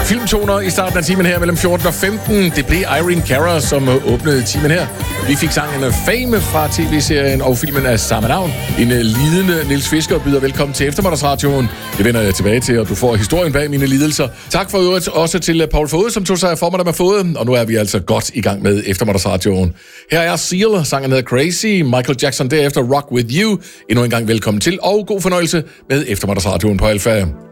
Filmtoner i starten af timen her mellem 14 og 15. Det blev Irene Cara, som åbnede timen her. Vi fik sangen Fame fra tv-serien og filmen af samme navn. En lidende Niels Fisker byder velkommen til Eftermiddagsradioen. Det vender jeg tilbage til, og du får historien bag mine lidelser. Tak for øvrigt også til Paul Fode, som tog sig af formiddag med Fode. Og nu er vi altså godt i gang med Eftermiddagsradioen. Her er Seal, sangen hedder Crazy. Michael Jackson derefter Rock With You. Endnu en gang velkommen til, og god fornøjelse med Eftermiddagsradioen på Alfa.